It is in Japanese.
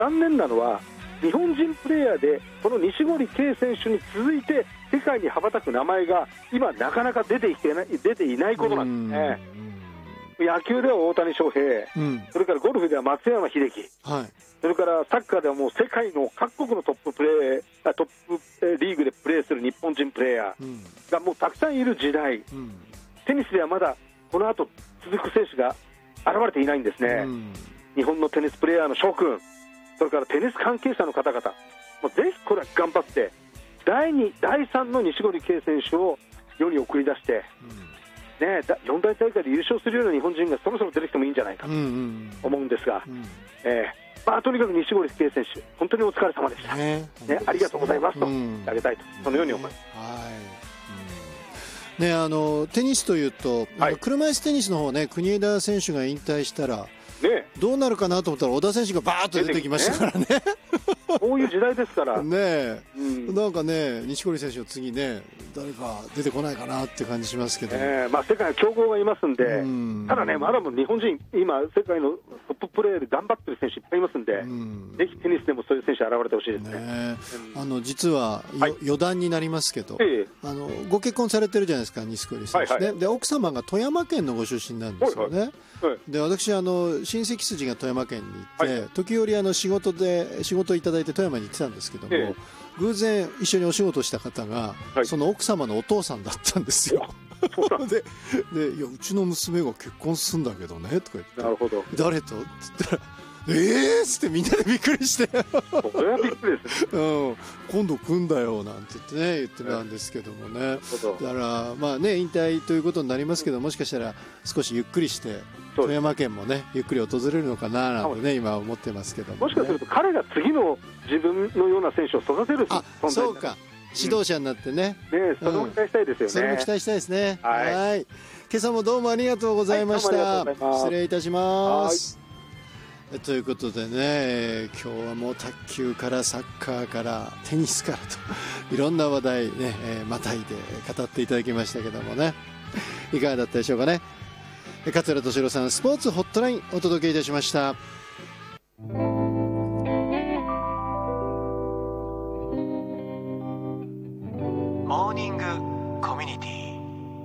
残念なのは日本人プレーヤーでこの西堀圭選手に続いて世界に羽ばたく名前が今なかなか出ていないことなんですね。野球では大谷翔平、それからゴルフでは松山英樹、それからサッカーではもう世界の各国のトップリーグでプレーする日本人プレーヤーがもうたくさんいる時代、テニスではまだこの後続く選手が現れていないんですね。日本のテニスプレーヤーの諸君、それからテニス関係者の方々、もうぜひこれは頑張って第2、第3の西堀圭選手を世に送り出して、四大大会で優勝するような日本人がそろそろ出てきてもいいんじゃないかと思うんですが、とにかく西堀圭選手、本当にお疲れ様でした、ありがとうございますと言ってあげたいと、そのように思います。 テニスというと、車椅子テニスの方ね、国枝選手が引退したらどうなるかなと思ったら小田選手がバーッと出てきましたからね。 こういう時代ですからね、なんかね、西堀選手の次ね、誰か出てこないかなって感じしますけど、 世界は強豪がいますんで、ただね、まだも日本人、今、世界のトッププレーで頑張ってる選手いっぱいいますんで、ぜひテニスでもそういう選手現れてほしいですね。 実は、余談になりますけど、ご結婚されてるじゃないですか、西堀選手ね。で、奥様が富山県のご出身なんですよね。で、私親戚筋が富山県に行って、時折仕事をいただいて富山に行ってたんですけども、偶然一緒にお仕事した方が、その奥様のお父さんだったんですよ。でいや、うちの娘が結婚するんだけどねとか言って、 なるほど、 誰とって言ったら、っってみんなでびっくりして、 それはびっくりですね、 今度来んだよなんて言ってね、言ってたんですけどもね。だからまあね、引退ということになりますけど、もしかしたら少しゆっくりして富山県もね、ゆっくり訪れるのかななんてね、今思ってますけども、 もしかすると彼が次の自分のような選手を育てる存在になる。 そうか、指導者になってね、 それも期待したいですよね。 それも期待したいですね。はい、今朝もどうもありがとうございました。失礼いたします。ということでね、今日はもう卓球からサッカーからテニスからといろんな話題ね、またいで語っていただきましたけどもね、いかがだったでしょうかね。桂敏郎さんスポーツホットラインお届けいたしました。